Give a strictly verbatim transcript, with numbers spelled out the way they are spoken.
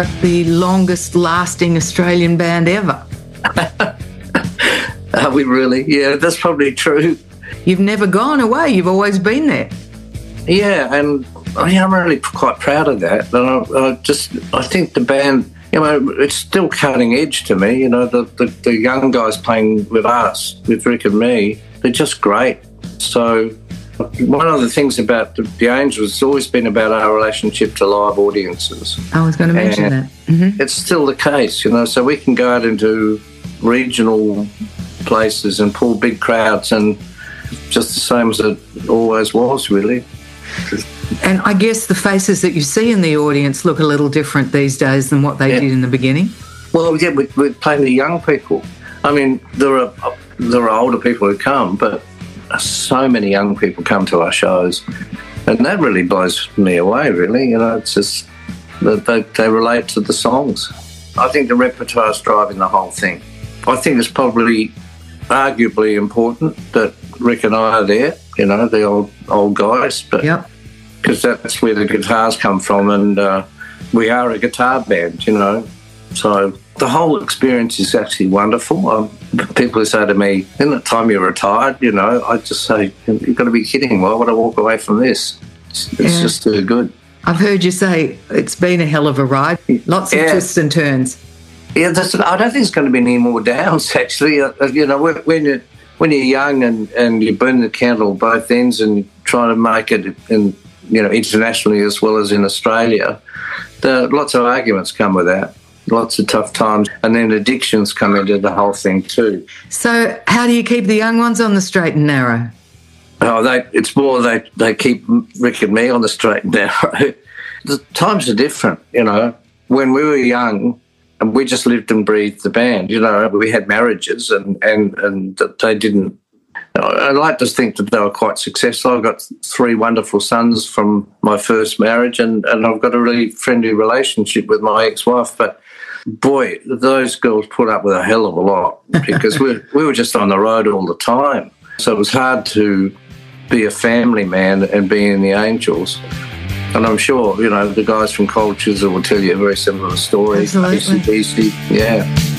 are the longest lasting Australian band ever. Are we really? Yeah, that's probably true. You've never gone away. You've always been there. Yeah, and I'm really quite proud of that. And I, I just, I think the band, you know, it's still cutting edge to me. You know, the, the, the young guys playing with us, with Rick and me, they're just great. So one of the things about the, the Angels has always been about our relationship to live audiences. I was going to mention and that. Mm-hmm. It's still the case, you know, so we can go out into regional places and pull big crowds, and just the same as it always was, really. And I guess the faces that you see in the audience look a little different these days than what they yeah. did in the beginning. Well, yeah, we, we're playing the young people. I mean, there are there are older people who come, but so many young people come to our shows, and that really blows me away, really. You know, it's just that they, they relate to the songs. I think the repertoire is driving the whole thing. I think it's probably arguably important that Rick and I are there, you know, the old old guys, but yep. because that's where the guitars come from, and uh, we are a guitar band, you know. So the whole experience is actually wonderful. Um, people who say to me, in the time you're retired, you know, I just say, you've got to be kidding. Why would I walk away from this? It's, it's yeah. just too good. I've heard you say it's been a hell of a ride. Lots of yeah. twists and turns. Yeah, that's, I don't think it's going to be any more downs, actually. Uh, you know, when you're, when you're young and, and you burn the candle both ends and trying to make it in, you know, internationally as well as in Australia, there, lots of arguments come with that. Lots of tough times, and then addictions come into the whole thing too. So how do you keep the young ones on the straight and narrow? Oh, they, it's more they, they keep Rick and me on the straight and narrow. The times are different, you know. When we were young, and we just lived and breathed the band, you know, we had marriages and, and, and they didn't... I like to think that they were quite successful. I've got three wonderful sons from my first marriage, and, and I've got a really friendly relationship with my ex-wife, but boy, those girls put up with a hell of a lot because we we were just on the road all the time. So it was hard to be a family man and be in the Angels. And I'm sure, you know, the guys from Cold Chisel will tell you a very similar story. Absolutely. A C D C, yeah.